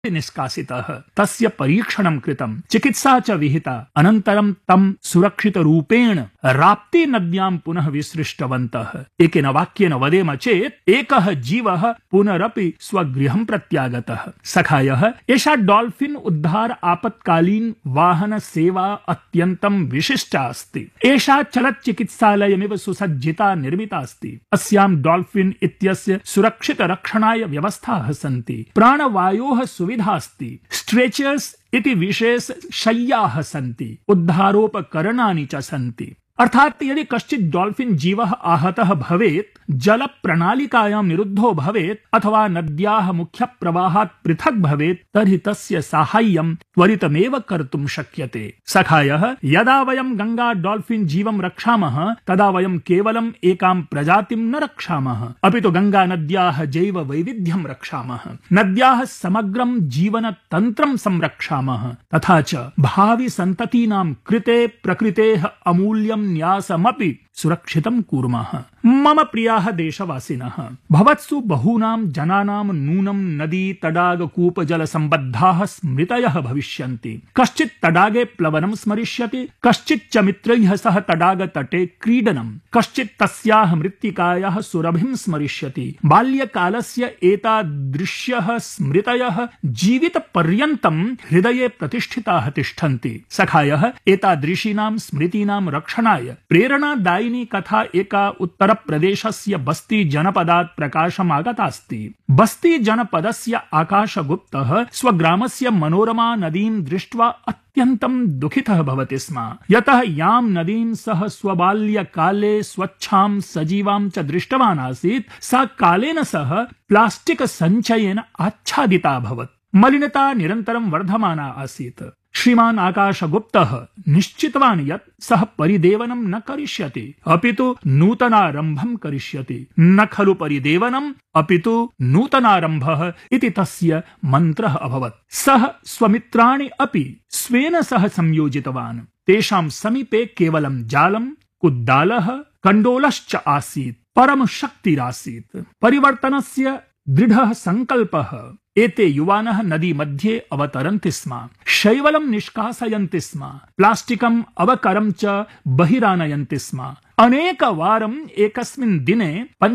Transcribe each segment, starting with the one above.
निष्कासितः तस्य परीक्षणं कृतं चिकित्सा च विहिता अनन्तरं तं सुरक्षितरूपेण राप्ती नद्यां पुनः विसृष्टवन्तः। एकेन वाक्येन वदेम चेत् एकः जीवः पुनरपि स्वगृहं प्रत्यागतः। सखायः एषा डॉल्फिन उद्धार आपत्कालीन वाहन सेवा अत्यन्तं विशिष्टा अस्ति। एषा चलच्चिकित्सालयमिव सुसज्जिता निर्मिता अस्ति। अस्यां डॉल्फिन इत्यस्य सुरक्षित रक्षणाय व्यवस्थाः सन्ति। प्राणवायोः सुविधा अस्ति। स्ट्रेचर्स इति विशेष शय्याः सन्ति। उद्धारोपकरणानि च सन्ति। अर्थात यदि कश्चित् डॉल्फिन जीवः आहतः भवेत्, जल प्रणालिकायां निरुद्धो भवेत् अथवा नद्याः मुख्य प्रवाहात् पृथक् भवेत् तर्हि तस्य साहाय्यं त्वरितमेव कर्तुं शक्यते। सखायः यदा वयं गंगा डॉल्फिन जीवं रक्षामः तदा वयं केवलम् एकां प्रजातिं न रक्षामः, अपि तु गंगा नद्याः जैव वैविध्यं रक्षामः, नद्याः समग्रं जीवन तन्त्रं संरक्षामः, तथा च भावि सन्ततीनां कृते प्रकृतेः अमूल्यं न्यासमपि सुरक्षितं कुर्मः। मम प्रियाः देशवासिनः, भवत्सु बहूनां जनानां नूनं नदी तडाग कूप जल संबद्धाः स्मृतयः भविष्यन्ति। कश्चित् तडागे प्लवनं स्मरिष्यति, कश्चित् च मित्रैः सह तडाग तटे क्रीडनं, कश्चित् तस्याः मृत्तिकायाः सुरभिं स्मरिष्यति। बाल्यकालस्य एतादृश्यः स्मृतयः जीवितपर्यन्तं हृदये प्रतिष्ठिताः तिष्ठन्ति। सखायः एतादृशीनां स्मृतीनां रक्षणाय प्रेरणादायिनी कथा एका उत्तर प्रदेशस्य बस्ती जनपदात् प्रकाशमागतास्ति। बस्ती जनपदस्य आकाशगुप्तः स्वग्रामस्य मनोरमा नदीं दृष्ट्वा अत्यन्तं दुःखितः भवति स्म। यतः यां नदीं सः स्वबाल्यकाले स्वच्छां सजीवां च दृष्टवान् आसीत्, सा कालेन सह प्लास्टिक सञ्चयेन आच्छादिता अभवत्। मलिनता निरन्तरं वर्धमाना आसीत्। श्रीमान् आकाशगुप्तः निश्चितवान् यत् सः परिदेवनं न करिष्यति, अपि तु नूतनारम्भं करिष्यति। न खलु परिदेवनम् अपि तु नूतनारम्भः इति तस्य मन्त्रः अभवत्। सः स्वमित्राणि अपि स्वेन सह संयोजितवान्। तेषां समीपे केवलं जालं, कुद्दालः, कण्डोलश्च आसीत्। परम शक्तिरासीत्। परिवर्तनस्य दृढः संकल्पः। एते युवानः नदी मध्ये अवतरन्ति स्म, शैवलं निष्कासयन्ति स्म, प्लास्टिकम् अवकरं च बहिरानयन्ति स्म। अनेकवारम् एकस्मिन् दिने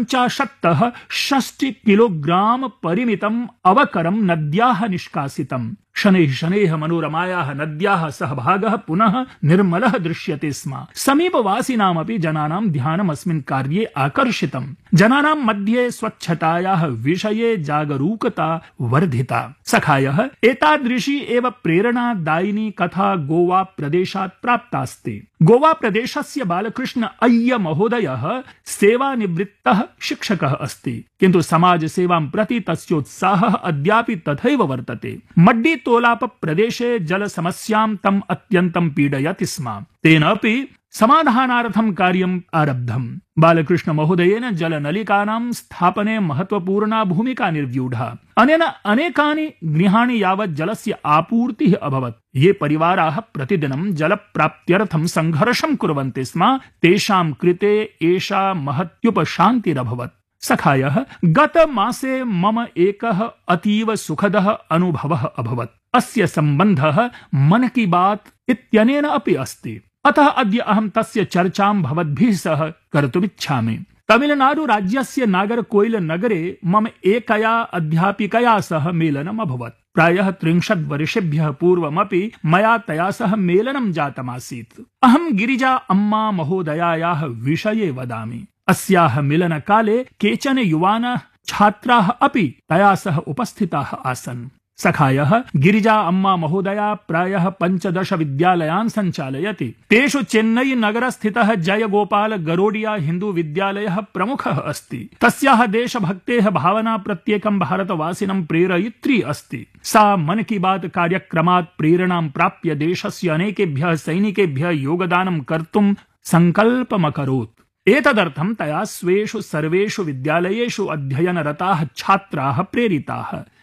50 60 किलोग्राम परिमितम् अवकरं नद्याः निष्कासितम्। शनैः शनैः मनोरमायाः नद्याः सहभागः पुनः निर्मलः दृश्यते स्म। समीपवासिनामपि जनानां ध्यानम् अस्मिन् कार्ये आकर्षितम्। जनानां मध्ये स्वच्छतायाः विषये जागरूकता वर्धिता। सखायः एतादृशी एव प्रेरणादायिनी कथा गोवा प्रदेशात् प्राप्तास्ति। गोवा प्रदेशस्य बालकृष्ण अय्य महोदयः सेवानिवृत्तः शिक्षकः अस्ति, किन्तु समाज सेवां प्रति तस्योत्साहः अद्यापि तथैव वर्तते। मड्डी तोलाप प्रदेशे जल समस्यां तम् अत्यन्तं पीडयति स्म। तेन अपि समाधानार्थं कार्यम् आरब्धम्। बालकृष्ण महोदयेन जलनलिकानां स्थापने महत्वपूर्णा भूमिका निर्व्यूढा। अनेन अनेकानि गृहाणि यावत् जलस्य आपूर्तिः अभवत्। ये परिवाराः प्रतिदिनं जलप्राप्त्यर्थं संघर्षं कुर्वन्ति स्म, तेषां कृते एषा महत्युपशान्तिरभवत्। सखायः गतमासे मम एकः अतीव सुखदः अनुभवः अभवत्। अस्य सम्बन्धः मन की बात इत्यनेन अपि अस्ति। अतः अद्य अहं तस्य चर्चां भवद्भिः सह कर्तुमिच्छामि। तमिलनाडु राज्यस्य नागरकोइल नगरे मम एकया अध्यापिकया सह मेलनम् अभवत्। प्रायः 30 वर्षेभ्यः पूर्वमपि मया तया सह मेलनं जातमासीत्। अहं गिरिजा अम्मा महोदयायाः विषये वदामि। अस्याः मिलनकाले केचन युवानः छात्राः अपि तया सह उपस्थिताः आसन्। सखायः गिरिजा अम्मा महोदया प्रायः 15 विद्यालयान् सञ्चालयति। तेषु चेन्नई नगरस्थितः जयगोपाल गरोडिया हिन्दू विद्यालयः प्रमुखः अस्ति। तस्याः देशभक्तेः भावना प्रत्येकं भारतवासिनं प्रेरयित्री अस्ति। सा मन की बात कार्यक्रमात् प्रेरणां प्राप्य देशस्य अनेकेभ्यः सैनिकेभ्यः योगदानं कर्तुं सङ्कल्पमकरोत्। एतदर्थं तया स्वेषु सर्वेषु विद्यालयेषु अध्ययनरताः छात्राः प्रेरिताः।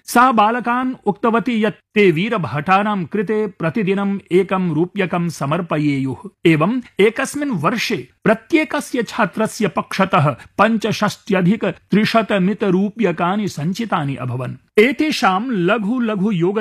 सा बालकान् उक्तवती यत् ते वीरभटानां कृते प्रतिदिनम् 1 रूप्यकं समर्पयेयुः। एवं एकस्मिन् वर्षे प्रत्येकस्य छात्रस्य पक्षतः 65,300 मितरूप्यकाणि सञ्चितानि अभवन्। एतेषां लघु लघु योग